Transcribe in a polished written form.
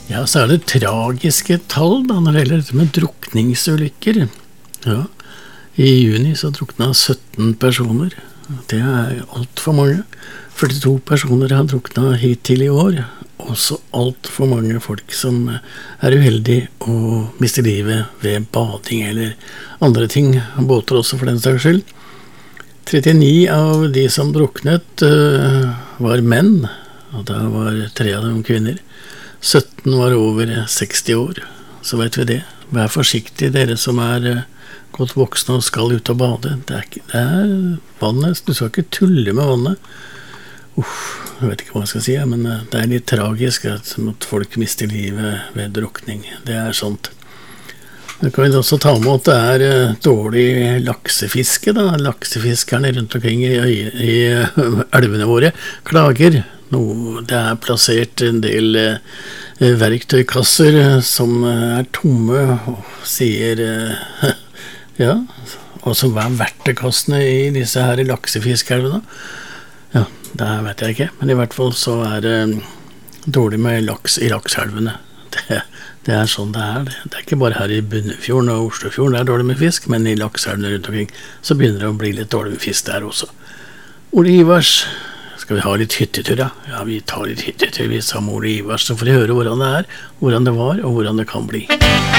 Ja, så er det tragiske tall da, når det gjelder dette med drukningsulykker. Ja, i juni så drukna 17 personer. Det er alt for mange. 42 personer har drukna hittil i år. Også alt for mange folk som er uheldige og mister livet ved bading eller andre ting. Båter også for den saks skyld. 39 av de som druknet var menn, og da var 3 av dem kvinner. 17 var over 60 år, så vet vi det. Vær forsiktig, dere som er godt voksne og skal ut og bade. Det er vannet, du skal ikke tulle med vannet. Jeg vet ikke hva jeg skal si, men det er litt tragisk at folk mister livet ved drukning. Det er sånt. Det kan vi også ta med at det er dårlig laksefiske da. Laksefiskerne rundt omkring i elvene våre klager. Det er plassert en del verktøykasser som er tomme og sier ja, altså hva er verktøykassene i disse her laksefiskelvene? Ja, det vet jeg ikke, men i hvert fall så er det dårlig med laks i lakselvene. Det er sånn det er. Det er ikke bare her i Bunnefjorden og Oslofjorden det er dårlig med fisk, men i lakselvene rundt omkring så begynner det å bli litt dårlig med fisk der også. Ole Ivars, skal vi ha litt hyttetur da? Ja, vi tar litt hyttetur, vi sammen med Ole Ivars, så får vi høre hvordan det er, hvordan det var og hvordan det kan bli.